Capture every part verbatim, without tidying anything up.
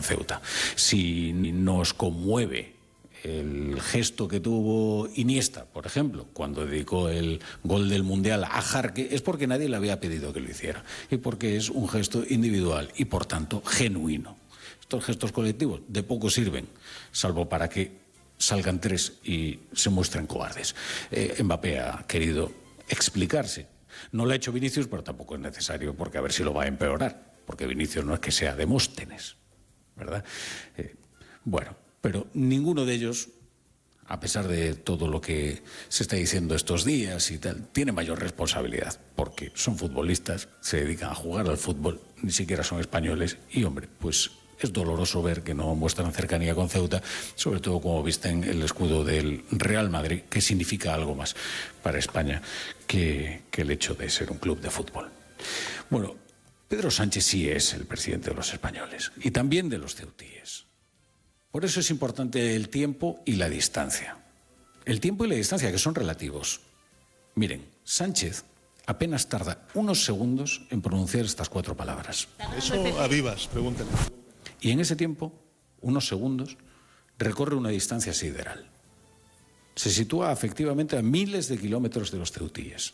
Ceuta. Si nos conmueve el gesto que tuvo Iniesta, por ejemplo, cuando dedicó el gol del Mundial a Jarque, es porque nadie le había pedido que lo hiciera y porque es un gesto individual y, por tanto, genuino. Estos gestos colectivos de poco sirven, salvo para que salgan tres y se muestren cobardes. Eh, Mbappé ha querido explicarse. No lo ha hecho Vinicius, pero tampoco es necesario, porque a ver si lo va a empeorar, porque Vinicius no es que sea Demóstenes, ¿verdad? Eh, bueno, pero ninguno de ellos, a pesar de todo lo que se está diciendo estos días y tal, tiene mayor responsabilidad, porque son futbolistas, se dedican a jugar al fútbol, ni siquiera son españoles, y hombre, pues es doloroso ver que no muestran cercanía con Ceuta, sobre todo como visten el escudo del Real Madrid, que significa algo más para España que, que el hecho de ser un club de fútbol. Bueno, Pedro Sánchez sí es el presidente de los españoles y también de los ceutíes. Por eso es importante el tiempo y la distancia. El tiempo y la distancia, que son relativos. Miren, Sánchez apenas tarda unos segundos en pronunciar estas cuatro palabras. Eso a Vivas, pregúntale. Y en ese tiempo, unos segundos, recorre una distancia sideral. Se sitúa efectivamente a miles de kilómetros de los ceutíes,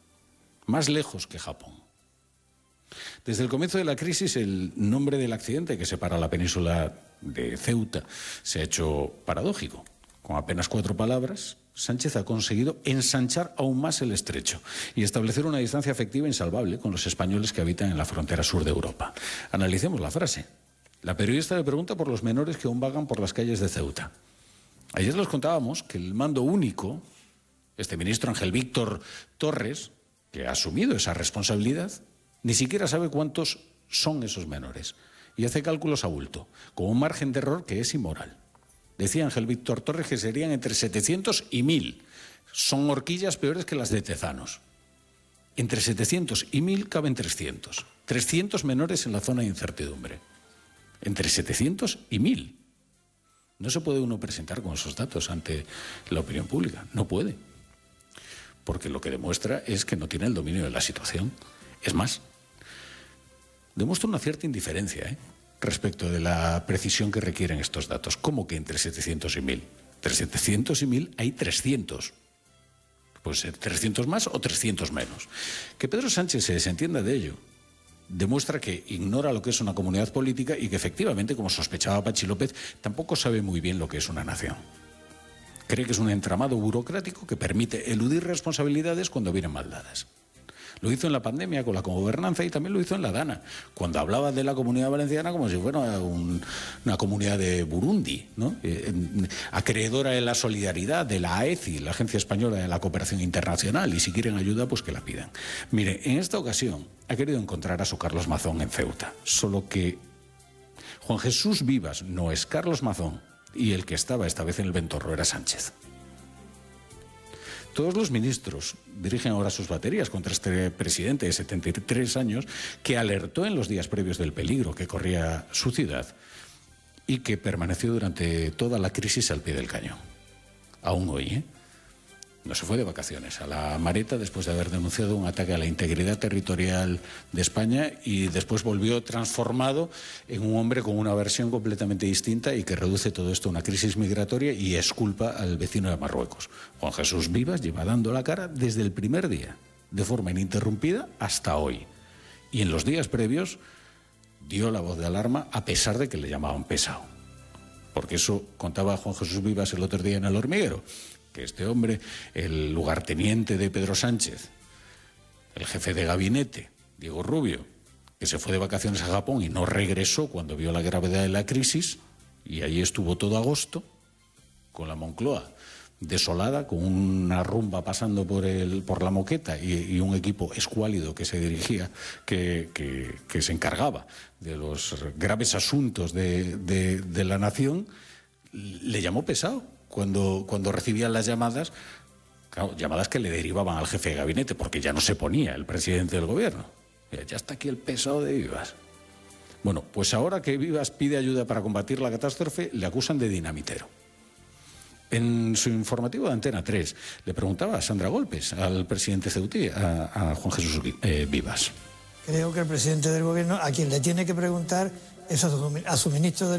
más lejos que Japón. Desde el comienzo de la crisis, el nombre del accidente que separa la península de Ceuta se ha hecho paradójico. Con apenas cuatro palabras, Sánchez ha conseguido ensanchar aún más el estrecho y establecer una distancia afectiva insalvable con los españoles que habitan en la frontera sur de Europa. Analicemos la frase. La periodista le pregunta por los menores que aún vagan por las calles de Ceuta. Ayer les contábamos que el mando único, este ministro Ángel Víctor Torres, que ha asumido esa responsabilidad, ni siquiera sabe cuántos son esos menores y hace cálculos a bulto, con un margen de error que es inmoral. Decía Ángel Víctor Torres que serían entre setecientos y mil. Son horquillas peores que las de Tezanos. Entre setecientos y mil caben trescientos. trescientos menores en la zona de incertidumbre. Entre setecientos y mil. No se puede uno presentar con esos datos ante la opinión pública. No puede. Porque lo que demuestra es que no tiene el dominio de la situación. Es más, demuestra una cierta indiferencia, ¿eh? respecto de la precisión que requieren estos datos. ¿Cómo que entre setecientos y mil? Entre setecientos y mil hay trescientos. Puede ser trescientos más o trescientos menos. Que Pedro Sánchez se desentienda de ello demuestra que ignora lo que es una comunidad política y que efectivamente, como sospechaba Pachi López, tampoco sabe muy bien lo que es una nación. Cree que es un entramado burocrático que permite eludir responsabilidades cuando vienen mal dadas. Lo hizo en la pandemia con la cogobernanza y también lo hizo en la DANA, cuando hablaba de la Comunidad Valenciana como si fuera un, una comunidad de Burundi, ¿no? Eh, acreedora de la solidaridad, de la A E C I, la Agencia Española de la Cooperación Internacional, y si quieren ayuda, pues que la pidan. Mire, en esta ocasión ha querido encontrar a su Carlos Mazón en Ceuta, solo que Juan Jesús Vivas no es Carlos Mazón y el que estaba esta vez en el Ventorro era Sánchez. Todos los ministros dirigen ahora sus baterías contra este presidente de setenta y tres años que alertó en los días previos del peligro que corría su ciudad y que permaneció durante toda la crisis al pie del cañón. Aún hoy, ¿eh? No se fue de vacaciones a la Mareta después de haber denunciado un ataque a la integridad territorial de España y después volvió transformado en un hombre con una versión completamente distinta y que reduce todo esto a una crisis migratoria y exculpa al vecino de Marruecos. Juan Jesús Vivas lleva dando la cara desde el primer día, de forma ininterrumpida hasta hoy. Y en los días previos dio la voz de alarma a pesar de que le llamaban pesado. Porque eso contaba Juan Jesús Vivas el otro día en El Hormiguero, que este hombre, el lugarteniente de Pedro Sánchez, el jefe de gabinete, Diego Rubio, que se fue de vacaciones a Japón y no regresó cuando vio la gravedad de la crisis, y allí estuvo todo agosto, con la Moncloa desolada, con una rumba pasando por, el, por la moqueta y, y un equipo escuálido que se dirigía, que, que, que se encargaba de los graves asuntos de, de, de la nación, le llamó pesado. Cuando, cuando recibían las llamadas, claro, llamadas que le derivaban al jefe de gabinete, porque ya no se ponía el presidente del gobierno. Ya está aquí el pesado de Vivas. Bueno, pues ahora que Vivas pide ayuda para combatir la catástrofe, le acusan de dinamitero. En su informativo de Antena tres, le preguntaba a Sandra Golpes, al presidente ceutí, a, a Juan Jesús eh, Vivas. Creo que el presidente del gobierno, a quien le tiene que preguntar, es a su, a su ministro del